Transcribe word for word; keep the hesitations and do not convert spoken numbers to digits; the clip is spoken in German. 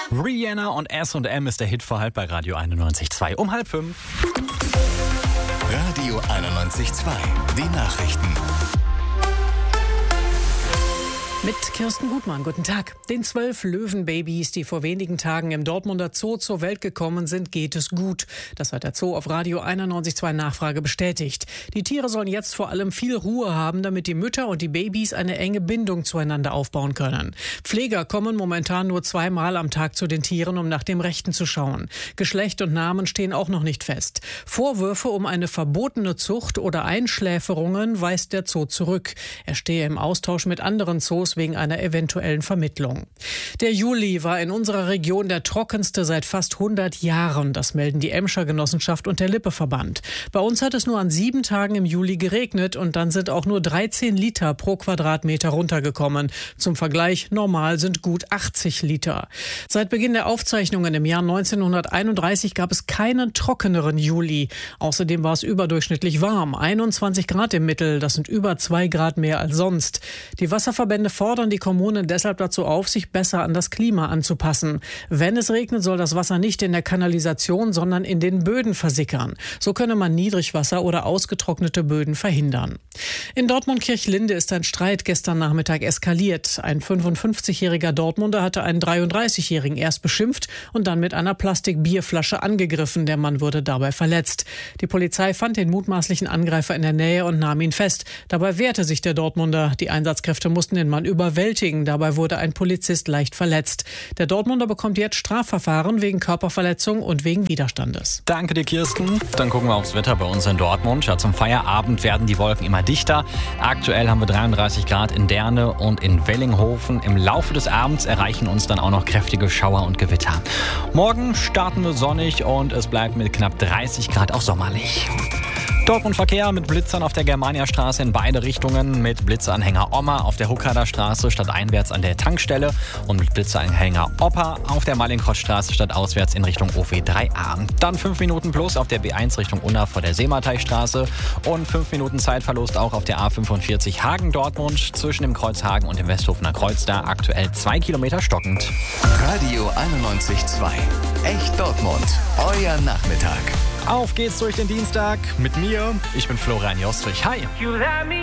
Rihanna und S und M ist der Hit für halt bei Radio einundneunzig Komma zwei um halb fünf. Radio einundneunzig Komma zwei, die Nachrichten. Mit Kirsten Gutmann, guten Tag. Den zwölf Löwenbabys, die vor wenigen Tagen im Dortmunder Zoo zur Welt gekommen sind, geht es gut. Das hat der Zoo auf Radio einundneunzig Komma zwei Nachfrage bestätigt. Die Tiere sollen jetzt vor allem viel Ruhe haben, damit die Mütter und die Babys eine enge Bindung zueinander aufbauen können. Pfleger kommen momentan nur zweimal am Tag zu den Tieren, um nach dem Rechten zu schauen. Geschlecht und Namen stehen auch noch nicht fest. Vorwürfe um eine verbotene Zucht oder Einschläferungen weist der Zoo zurück. Er stehe im Austausch mit anderen Zoos wegen einer eventuellen Vermittlung. Der Juli war in unserer Region der trockenste seit fast hundert Jahren. Das melden die Emscher Genossenschaft und der Lippe-Verband. Bei uns hat es nur an sieben Tagen im Juli geregnet und dann sind auch nur dreizehn Liter pro Quadratmeter runtergekommen. Zum Vergleich, normal sind gut achtzig Liter. Seit Beginn der Aufzeichnungen im Jahr neunzehnhunderteinunddreißig gab es keinen trockeneren Juli. Außerdem war es überdurchschnittlich warm, einundzwanzig Grad im Mittel. Das sind über zwei Grad mehr als sonst. Die Wasserverbände fordern die Kommunen deshalb dazu auf, sich besser an das Klima anzupassen. Wenn es regnet, soll das Wasser nicht in der Kanalisation, sondern in den Böden versickern. So könne man Niedrigwasser oder ausgetrocknete Böden verhindern. In Dortmund-Kirchlinde ist ein Streit gestern Nachmittag eskaliert. Ein fünfundfünfzigjähriger Dortmunder hatte einen dreiunddreißigjährigen erst beschimpft und dann mit einer Plastikbierflasche angegriffen. Der Mann wurde dabei verletzt. Die Polizei fand den mutmaßlichen Angreifer in der Nähe und nahm ihn fest. Dabei wehrte sich der Dortmunder. Die Einsatzkräfte mussten den Mann überwältigen. Dabei wurde ein Polizist leicht verletzt. Der Dortmunder bekommt jetzt Strafverfahren wegen Körperverletzung und wegen Widerstandes. Danke dir, Kirsten. Dann gucken wir aufs Wetter bei uns in Dortmund. Ja, zum Feierabend werden die Wolken immer dichter. Aktuell haben wir dreiunddreißig Grad in Derne und in Wellinghofen. Im Laufe des Abends erreichen uns dann auch noch kräftige Schauer und Gewitter. Morgen starten wir sonnig und es bleibt mit knapp dreißig Grad auch sommerlich. Dortmund-Verkehr mit Blitzern auf der Germaniastraße in beide Richtungen, mit Blitzanhänger Omma auf der Huckader Straße stadteinwärts an der Tankstelle und mit Blitzanhänger Oppa auf der Mallinckrodt-Straße stadtauswärts in Richtung O W drei a. Dann fünf Minuten plus auf der B eins Richtung Unna vor der Seemateistraße und fünf Minuten Zeitverlust auch auf der A fünfundvierzig Hagen-Dortmund zwischen dem Kreuz Hagen und dem Westhofener Kreuz, da aktuell zwei Kilometer stockend. Radio einundneunzig Komma zwei. Echt Dortmund. Euer Nachmittag. Auf geht's durch den Dienstag mit mir. Ich bin Florian Jostrich. Hi.